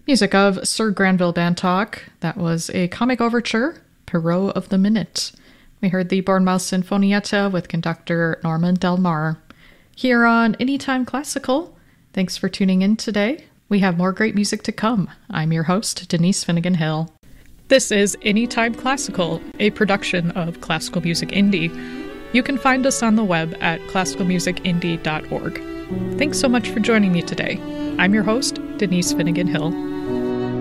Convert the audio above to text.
Music of Sir Granville Bantock. That was a comic overture, Perrault of the Minute. We heard the Bournemouth Sinfonietta with conductor Norman Del Mar. Here on Anytime Classical, thanks for tuning in today. We have more great music to come. I'm your host, Denise Finnegan Hill. This is Anytime Classical, a production of Classical Music Indie. You can find us on the web at classicalmusicindie.org. Thanks so much for joining me today. I'm your host, Denise Finnegan Hill.